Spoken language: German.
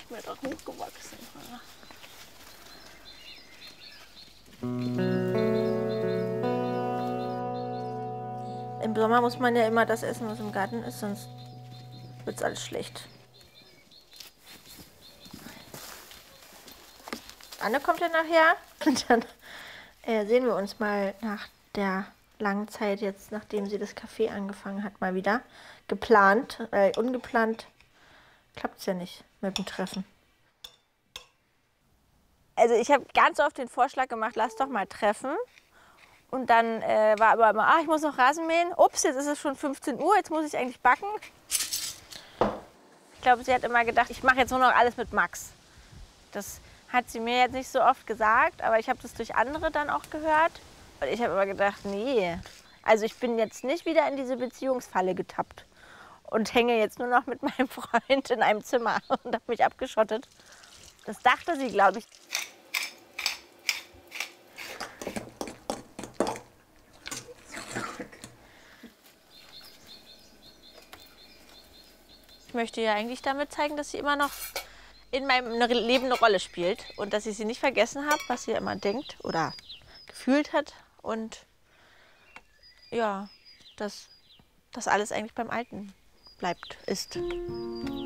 nicht mehr da hochgewachsen. Im Sommer muss man ja immer das essen, was im Garten ist, sonst wird es alles schlecht. Anne kommt ja nachher und dann sehen wir uns mal nach der langen Zeit jetzt, nachdem sie das Café angefangen hat, mal wieder. Geplant, ungeplant klappt es ja nicht mit dem Treffen. Also ich habe ganz oft den Vorschlag gemacht, lass doch mal treffen. Und dann war aber immer, ich muss noch Rasen mähen. Ups, jetzt ist es schon 15 Uhr, jetzt muss ich eigentlich backen. Ich glaube, sie hat immer gedacht, ich mache jetzt nur noch alles mit Max. Das hat sie mir jetzt nicht so oft gesagt, aber ich habe das durch andere dann auch gehört. Und ich habe immer gedacht, nee, also ich bin jetzt nicht wieder in diese Beziehungsfalle getappt und hänge jetzt nur noch mit meinem Freund in einem Zimmer und habe mich abgeschottet. Das dachte sie, glaube ich. Ich möchte ja eigentlich damit zeigen, dass sie immer noch in meinem Leben eine Rolle spielt und dass ich sie nicht vergessen habe, was sie immer denkt oder gefühlt hat und ja, dass das alles eigentlich beim Alten bleibt, ist.